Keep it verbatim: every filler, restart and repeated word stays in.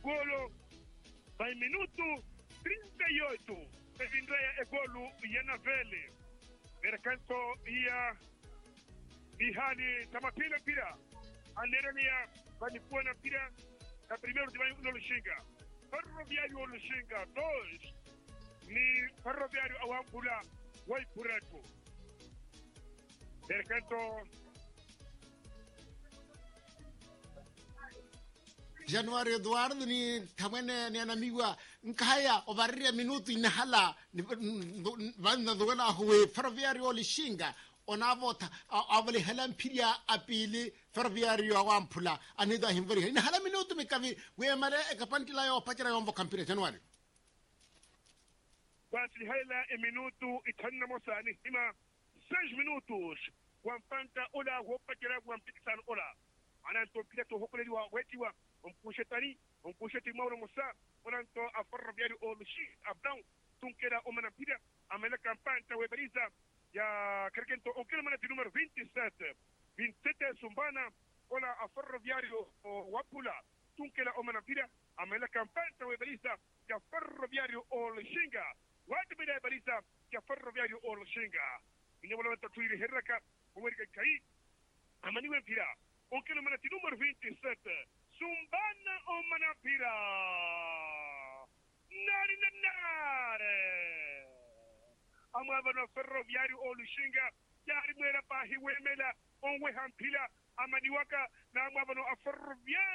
golo vai minuto trinta e oito e vindrea e golo yana vele per canto ia ihali tamapila pira anerania vai puana pira a primeiro de vai no Lushinga Ferroviário Lushinga dois ni Ferroviário Awampula vai purato per canto Januari Eduardo ni tamene ni anamigwa nkaya obarria minuto inahala vanna dola huwe ferroviario lishinga onavota avale halam piria apili ferroviario awampula anida himveri inahala minuto mikavi we mare ekapantila yo pachira yo mbokampire Januari basi haila e minuto itanna mosani hima seis minutos wampanta ola wopachira wampiksan ola ananto pilato hokoleli wa wetiwa on pushetani on pusheti Mauro Musa onanto a Ferroviário o Lushi abdão tunkera o manapira a mela campanta weberiza ya kerkento o kelmana de número vinte e sete vinte e sete Sumbana ola a Ferroviário o Wapula tunkera o manapira a mela campanta weberiza ya Ferroviário o Lushinga wadi bida weberiza ya Ferroviário o Lushinga ine wala tatuiri herraka uwerga kai amani wempira o kelmana de número vinte e sete Sumbana o manapira nari nare amabano Ferroviário o Lushinga yari mwera pahi wemela onwe hampila amaniwaka na amabano a Ferroviário